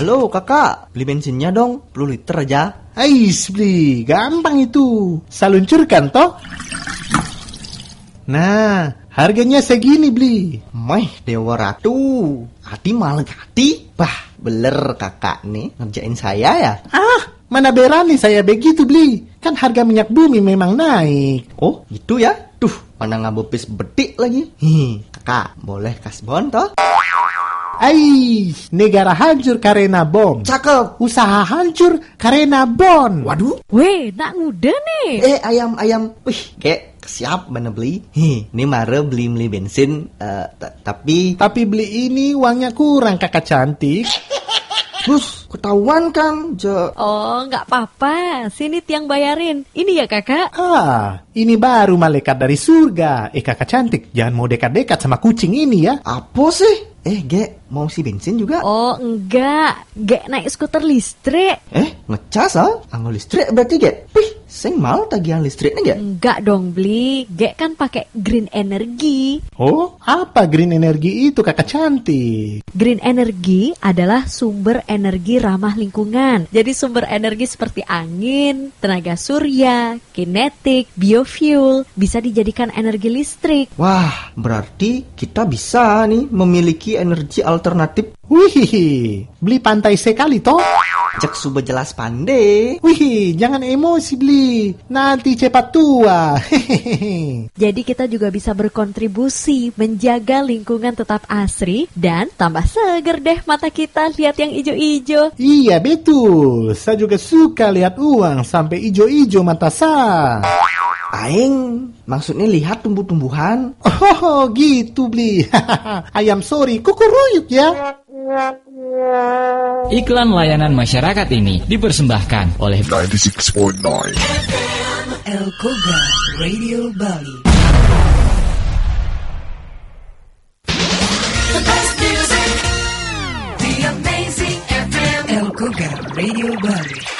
Halo kakak, beli bensinnya dong, 10 liter aja. Ais, beli, gampang itu. Saluncurkan toh. Nah, harganya segini beli. Meh, Dewa Ratu, hati malah hati. Bah, beler kakak nih ngerjain saya ya. Mana berani saya begitu beli. Kan harga minyak bumi memang naik. Oh, gitu ya? Tuh, mana ngabopis betik lagi. Kakak, boleh kasbon toh? Ais, negara hancur karena bom. Cakep. Usaha hancur karena bom. Waduh. Weh, nak muda nih. Ayam. Wih, kayak siap mana beli. Ini Mare beli bensin, tapi beli ini uangnya kurang kakak cantik. Terus ketahuan kan, Oh, nggak apa-apa. Sini tiang bayarin. Ini ya kakak. Ini baru malaikat dari surga. Kakak cantik, jangan mau dekat-dekat sama kucing ini ya. Apa sih? Gek, mau si bensin juga? Oh, enggak. Gek naik skuter listrik. Ngecas Anggo listrik berarti Gek? Wih, sing mal tagihan listriknya Gek? Enggak dong, beli. Gek kan pakai green energy. Oh, apa green energy itu kakak cantik? Green energy adalah sumber energi ramah lingkungan. Jadi sumber energi seperti angin, tenaga surya, kinetik, biofuel bisa dijadikan energi listrik. Wah, berarti kita bisa nih memiliki energi alternatif. Wih, beli pantai sekali toh. Cek sudah jelas pandai. Wih, jangan emosi beli. Nanti cepat tua. Hehehe. Jadi kita juga bisa berkontribusi menjaga lingkungan tetap asri dan tambah seger deh mata kita lihat yang ijo-ijo. Iya betul. Saya juga suka lihat uang sampai ijo-ijo mata saya. Aing, maksudnya lihat tumbuh-tumbuhan. Oh, gitu beli. Ayam sorry, kukuruyuk ya. Iklan layanan masyarakat ini dipersembahkan oleh 96.9 El Koga Radio Bali. The best music, the amazing FM. El Koga Radio Bali.